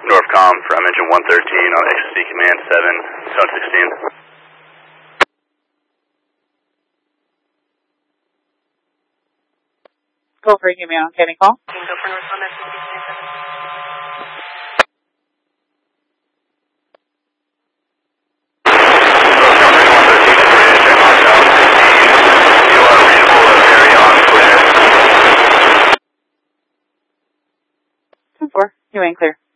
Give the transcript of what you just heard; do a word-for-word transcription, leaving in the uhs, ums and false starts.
Northcom from engine one thirteen on X C command seven, zone sixteen. Go for it, give me on Kenny call. You can go for Northcom X C command seven. two four, you ain't clear.